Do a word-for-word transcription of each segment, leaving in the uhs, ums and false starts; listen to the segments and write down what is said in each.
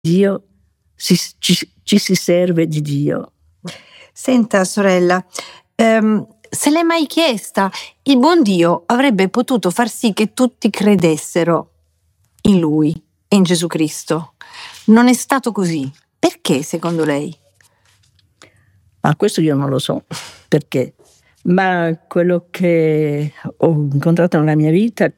Dio si, ci, ci si serve di Dio. Senta, sorella, ehm, se l'è mai chiesta, il buon Dio avrebbe potuto far sì che tutti credessero in Lui e in Gesù Cristo. Non è stato così. Perché, secondo lei? Ma questo io non lo so perché, ma quello che ho incontrato nella mia vita,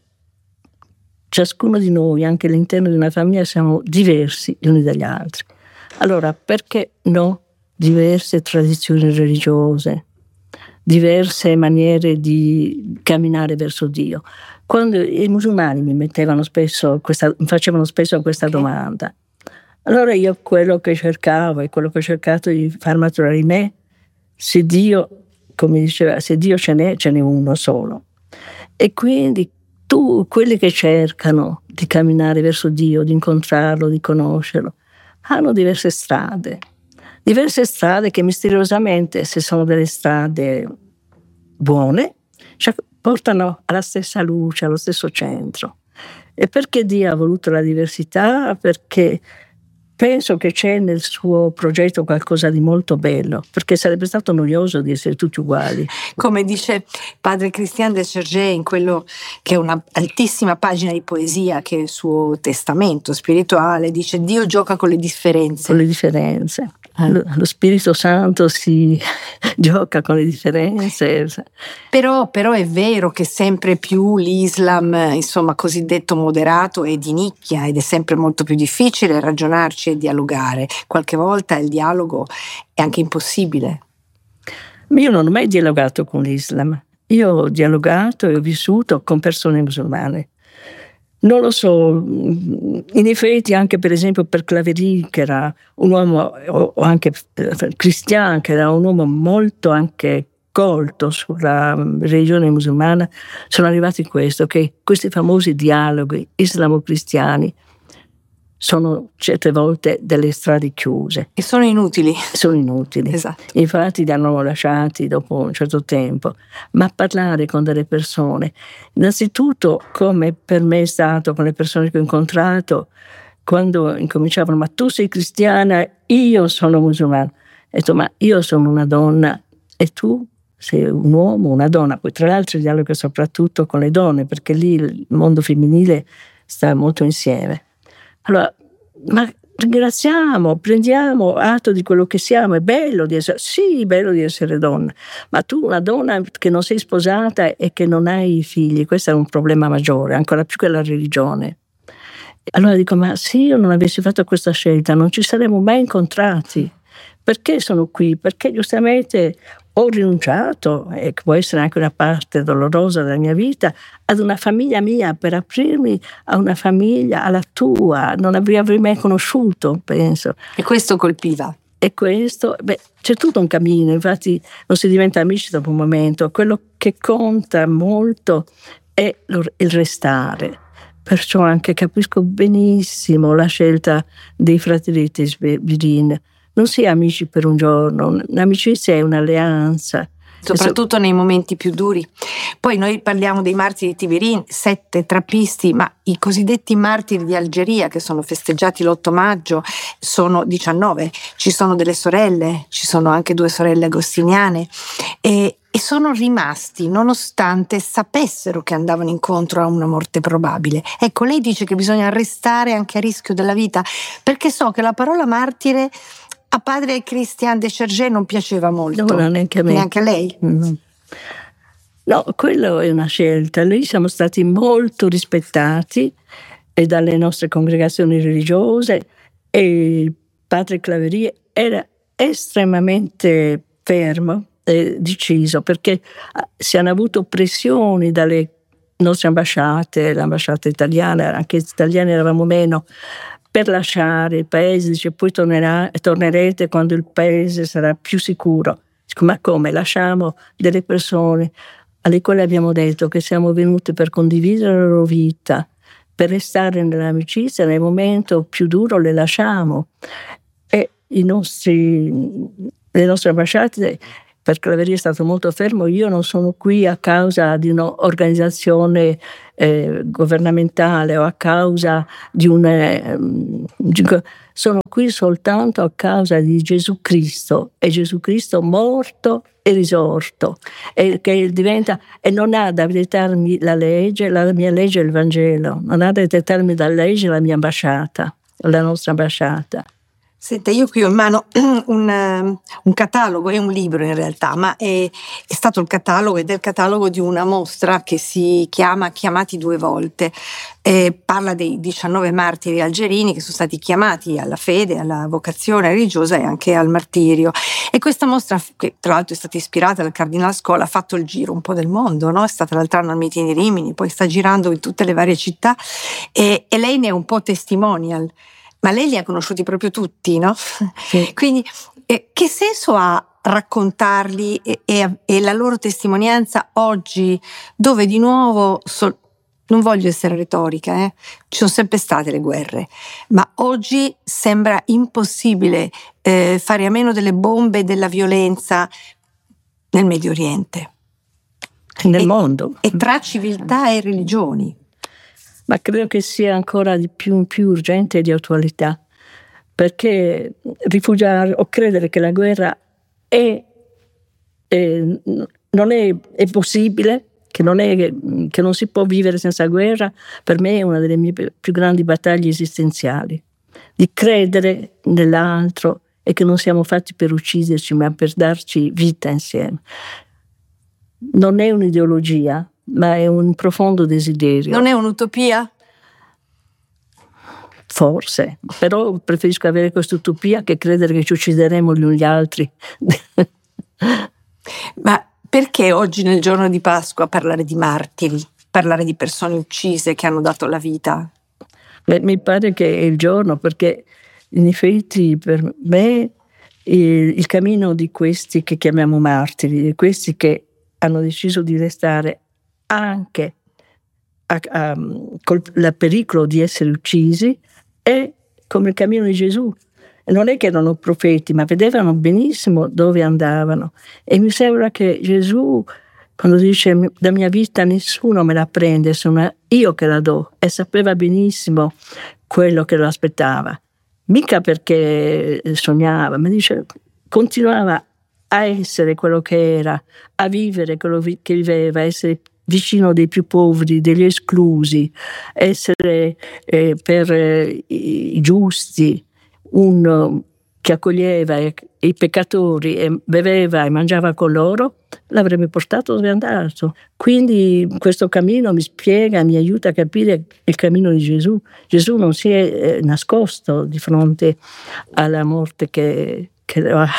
ciascuno di noi, anche all'interno di una famiglia, siamo diversi gli uni dagli altri. Allora, perché no diverse tradizioni religiose, diverse maniere di camminare verso Dio? Quando i musulmani mi mettevano spesso questa, mi facevano spesso questa okay. domanda, allora io quello che cercavo e quello che ho cercato di far maturare in me, se Dio, come diceva, se Dio ce n'è, ce n'è uno solo. E quindi tu, quelli che cercano di camminare verso Dio, di incontrarlo, di conoscerlo, hanno diverse strade, diverse strade che misteriosamente, se sono delle strade buone, cioè portano alla stessa luce, allo stesso centro. E perché Dio ha voluto la diversità? Perché penso che c'è nel suo progetto qualcosa di molto bello, perché sarebbe stato noioso di essere tutti uguali. Come dice padre Christian de Chergé in quello che è una altissima pagina di poesia che è il suo testamento spirituale, dice: Dio gioca con le differenze. Con le differenze. Eh. Lo, lo Spirito Santo si gioca con le differenze. Però, però è vero che sempre più l'Islam, insomma, cosiddetto moderato, è di nicchia ed è sempre molto più difficile ragionarci e dialogare. Qualche volta il dialogo è anche impossibile. Io non ho mai dialogato con l'Islam. Io ho dialogato e ho vissuto con persone musulmane. Non lo so, in effetti anche per esempio per Claverie, che era un uomo, o anche Christian, che era un uomo molto anche colto sulla religione musulmana, sono arrivati in questo, che questi famosi dialoghi islamo-cristiani sono certe volte delle strade chiuse. E sono inutili. Sono inutili. Esatto. Infatti li hanno lasciati dopo un certo tempo. Ma parlare con delle persone, innanzitutto come per me è stato con le persone che ho incontrato, quando incominciavano, ma tu sei cristiana, io sono musulmana. Ho detto, ma io sono una donna e tu sei un uomo, una donna. Poi tra l'altro dialogo soprattutto con le donne, perché lì il mondo femminile sta molto insieme. Allora, ma ringraziamo, prendiamo atto di quello che siamo, è bello di essere, sì, è bello di essere donna, ma tu una donna che non sei sposata e che non hai figli, questo è un problema maggiore, ancora più che la religione. Allora dico, ma se io non avessi fatto questa scelta non ci saremmo mai incontrati. Perché sono qui? Perché giustamente ho rinunciato, e può essere anche una parte dolorosa della mia vita, ad una famiglia mia per aprirmi a una famiglia, alla tua, non avrei, avrei mai conosciuto, penso. E questo colpiva? E questo, beh, c'è tutto un cammino, infatti non si diventa amici dopo un momento, quello che conta molto è il restare. Perciò anche capisco benissimo la scelta dei fratelli Tesbirin. Non si è amici per un giorno, l'amicizia è un'alleanza. Soprattutto nei momenti più duri. Poi noi parliamo dei martiri di Tiberin, sette trappisti, ma i cosiddetti martiri di Algeria che sono festeggiati l'otto maggio sono diciannove. Ci sono delle sorelle, ci sono anche due sorelle agostiniane e, e sono rimasti nonostante sapessero che andavano incontro a una morte probabile. Ecco, lei dice che bisogna restare anche a rischio della vita, perché so che la parola martire a padre Christian de Chergé non piaceva molto. No, neanche a me. Neanche a lei? No. No, quello è una scelta. Noi siamo stati molto rispettati e dalle nostre congregazioni religiose e il padre Claverie era estremamente fermo e deciso, perché si hanno avuto pressioni dalle nostre ambasciate, l'ambasciata italiana, anche italiani eravamo meno, per lasciare il paese. Dice, poi tornerà, tornerete quando il paese sarà più sicuro. Dico, ma come? Lasciamo delle persone alle quali abbiamo detto che siamo venuti per condividere la loro vita, per restare nell'amicizia, nel momento più duro le lasciamo. E i nostri, le nostre ambasciate perché la verità è stato molto fermo. Io non sono qui a causa di un'organizzazione eh, governamentale o a causa di un... Eh, sono qui soltanto a causa di Gesù Cristo, e Gesù Cristo morto e risorto, e che diventa, e non ha da dettarmi la legge, la mia legge è il Vangelo, non ha da dettarmi la legge la mia ambasciata, la nostra ambasciata. Senta, io qui ho in mano un, un catalogo, è un libro in realtà, ma è, è stato il catalogo, ed è il catalogo di una mostra che si chiama Chiamati due volte. Eh, parla dei diciannove martiri algerini che sono stati chiamati alla fede, alla vocazione religiosa e anche al martirio. E questa mostra, che tra l'altro è stata ispirata dal Cardinal Scola, ha fatto il giro un po' del mondo, no? È stata l'altro anno al meeting di Rimini, poi sta girando in tutte le varie città, e, e lei ne è un po' testimonial. Ma lei li ha conosciuti proprio tutti, no? Sì. Quindi eh, che senso ha raccontarli e, e, e la loro testimonianza oggi, dove di nuovo, so, non voglio essere retorica, eh, ci sono sempre state le guerre, ma oggi sembra impossibile eh, fare a meno delle bombe e della violenza nel Medio Oriente. Nel e, mondo. E tra civiltà e religioni. Ma credo che sia ancora di più in più urgente e di attualità, perché rifugiare o credere che la guerra è, è, non è, è possibile, che non, è, che non si può vivere senza guerra, per me è una delle mie più grandi battaglie esistenziali. Di credere nell'altro e che non siamo fatti per ucciderci, ma per darci vita insieme. Non è un'ideologia, ma è un profondo desiderio. Non è un'utopia? Forse, però preferisco avere questa utopia che credere che ci uccideremo gli uni gli altri. Ma perché oggi, nel giorno di Pasqua, parlare di martiri, parlare di persone uccise che hanno dato la vita? Beh, mi pare che è il giorno, perché in effetti per me il, il cammino di questi che chiamiamo martiri, di questi che hanno deciso di restare anche a, a, col il pericolo di essere uccisi, è come il cammino di Gesù. Non è che erano profeti, ma vedevano benissimo dove andavano, e mi sembra che Gesù, quando dice da mia vita nessuno me la prende, sono io che la do, e sapeva benissimo quello che lo aspettava, mica perché sognava, ma dice, continuava a essere quello che era, a vivere quello che viveva, a essere vicino dei più poveri, degli esclusi, essere eh, per eh, i giusti, un che accoglieva i, i peccatori e beveva e mangiava con loro, l'avrebbe portato dove è andato. Quindi questo cammino mi spiega, mi aiuta a capire il cammino di Gesù. Gesù non si è eh, nascosto di fronte alla morte che, che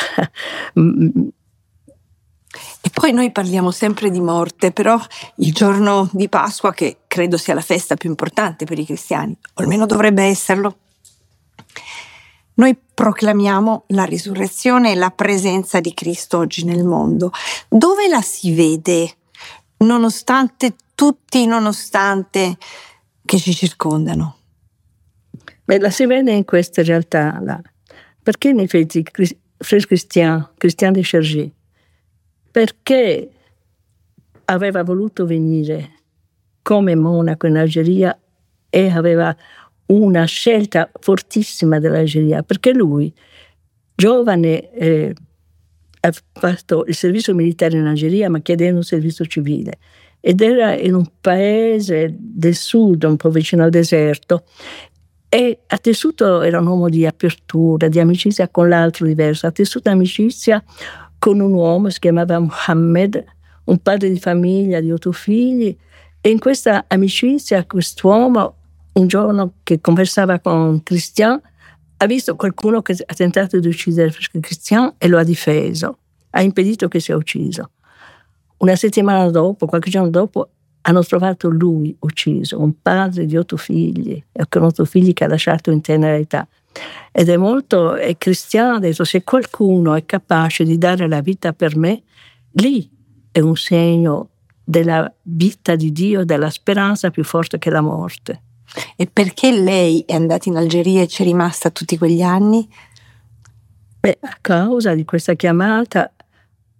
E poi noi parliamo sempre di morte, però il giorno di Pasqua, che credo sia la festa più importante per i cristiani, o almeno dovrebbe esserlo, noi proclamiamo la risurrezione e la presenza di Cristo oggi nel mondo. Dove la si vede, nonostante tutti, nonostante che ci circondano? Beh, la si vede in queste realtà là. Perché in effetti Frère Christian, Christian de Chergy, perché aveva voluto venire come monaco in Algeria e aveva una scelta fortissima dell'Algeria, perché lui, giovane, eh, ha fatto il servizio militare in Algeria, ma chiedendo un servizio civile, ed era in un paese del sud, un po' vicino al deserto, e ha tessuto, era un uomo di apertura, di amicizia con l'altro diverso, ha tessuto amicizia con un uomo, si chiamava Mohammed, un padre di famiglia di otto figli, e in questa amicizia quest'uomo, un giorno che conversava con Christian, ha visto qualcuno che ha tentato di uccidere Christian e lo ha difeso, ha impedito che sia ucciso. Una settimana dopo, qualche giorno dopo, hanno trovato lui ucciso, un padre di otto figli, e con otto figli che ha lasciato in tenera età. Ed è molto, e Christian ha detto, se qualcuno è capace di dare la vita per me, lì è un segno della vita di Dio, della speranza più forte che la morte. E perché lei è andata in Algeria e ci è rimasta tutti quegli anni? Beh, a causa di questa chiamata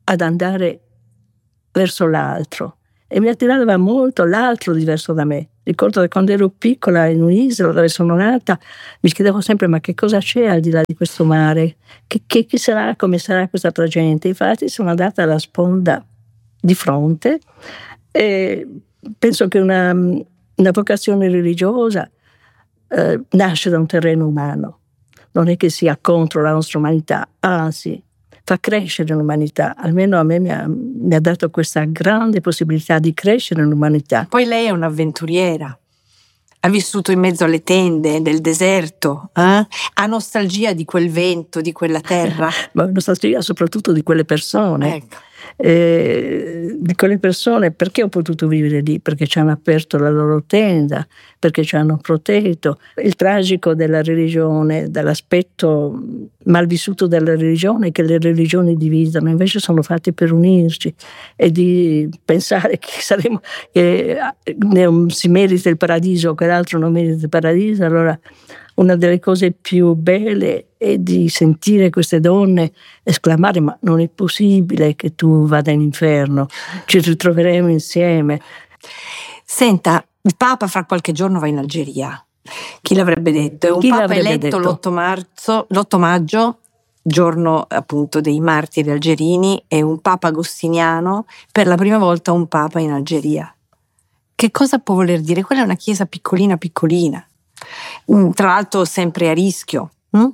ad andare verso l'altro e mi attirava molto l'altro diverso da me. Ricordo che quando ero piccola in un'isola dove sono nata mi chiedevo sempre: ma che cosa c'è al di là di questo mare? Che, che, chi sarà, come sarà quest'altra gente? Infatti sono andata alla sponda di fronte e penso che una, una vocazione religiosa eh, nasce da un terreno umano, non è che sia contro la nostra umanità, anzi fa crescere l'umanità, almeno a me mi ha, mi ha dato questa grande possibilità di crescere l'umanità. Poi lei è un'avventuriera, ha vissuto in mezzo alle tende del deserto, eh? Ha nostalgia di quel vento, di quella terra. Ma nostalgia soprattutto di quelle persone. Ecco. Eh, di quelle persone, perché ho potuto vivere lì? Perché ci hanno aperto la loro tenda, perché ci hanno protetto. Il tragico della religione, dell'aspetto malvissuto della religione, è che le religioni dividono, invece sono fatte per unirci e di pensare che saremo che ne si merita il paradiso o che l'altro non merita il paradiso. Allora una delle cose più belle è di sentire queste donne esclamare: ma non è possibile che tu vada in inferno, ci ritroveremo insieme. Senta, il Papa fra qualche giorno va in Algeria. Chi l'avrebbe detto? È un Chi Papa l'avrebbe eletto detto? l'otto marzo, l'otto maggio, giorno appunto dei martiri algerini, e un Papa agostiniano, per la prima volta un Papa in Algeria. Che cosa può voler dire? Quella è una chiesa piccolina piccolina. Tra l'altro sempre a rischio. hm?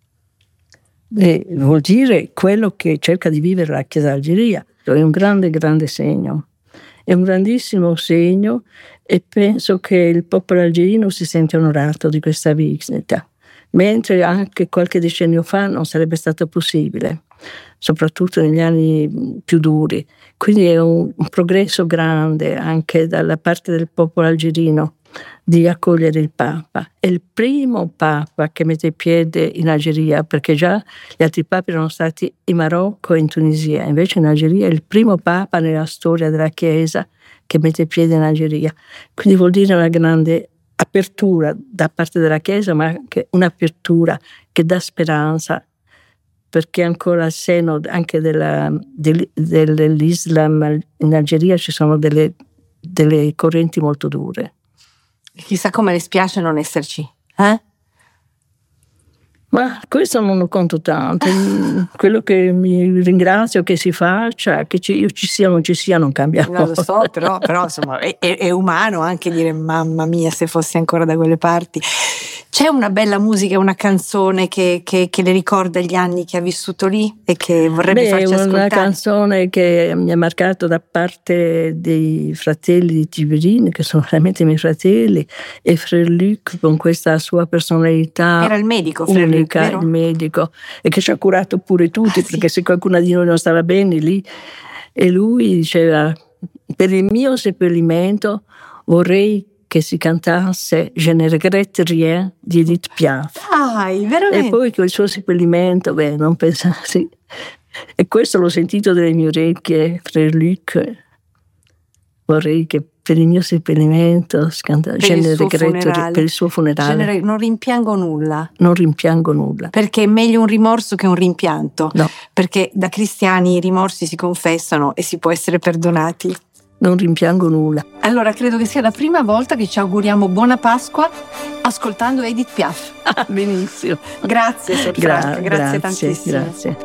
E vuol dire quello che cerca di vivere la Chiesa d'Algeria. È un grande, grande segno. È un grandissimo segno e penso che il popolo algerino si sente onorato di questa visita, mentre anche qualche decennio fa non sarebbe stato possibile, soprattutto negli anni più duri. Quindi è un, un progresso grande anche dalla parte del popolo algerino di accogliere il Papa. È il primo Papa che mette piede in Algeria, perché già gli altri papi erano stati in Marocco e in Tunisia, invece in Algeria è il primo Papa nella storia della Chiesa che mette piede in Algeria. Quindi vuol dire una grande apertura da parte della Chiesa, ma anche un'apertura che dà speranza, perché ancora al seno anche della, del, dell'Islam in Algeria ci sono delle, delle correnti molto dure. Chissà come le spiace non esserci, eh? Ma questo non lo conto tanto. Quello che mi ringrazio che si faccia, che ci, io ci sia o non ci sia, non cambia. Non lo so, però, però insomma è, è umano anche dire: mamma mia, se fossi ancora da quelle parti. C'è una bella musica, una canzone che, che, che le ricorda gli anni che ha vissuto lì e che vorrebbe Beh, farci ascoltare? Una canzone che mi ha marcato da parte dei fratelli di Tiberin, che sono veramente i miei fratelli, e Frère Luc con questa sua personalità. Era il medico, Frère Luc, unica, vero? Il medico, e che ci ha curato pure tutti, Ah, sì. Perché se qualcuno di noi non stava bene lì, e lui diceva: per il mio seppellimento vorrei che si cantasse Je ne regrette rien di Edith Piaf. Dai, veramente? E poi col suo seppellimento, beh, non pensassi. E questo l'ho sentito dalle mie orecchie, Frère Luc. Vorrei che per il mio seppellimento si cantasse Je ne regrette per il suo funerale. Genere, non rimpiango nulla. Non rimpiango nulla. Perché è meglio un rimorso che un rimpianto. No. Perché da cristiani i rimorsi si confessano e si può essere perdonati. Non rimpiango nulla. Allora credo che sia la prima volta che ci auguriamo buona Pasqua ascoltando Edith Piaf. Ah, benissimo. Grazie, Sor Gra- Franca, grazie, grazie tantissimo. Grazie.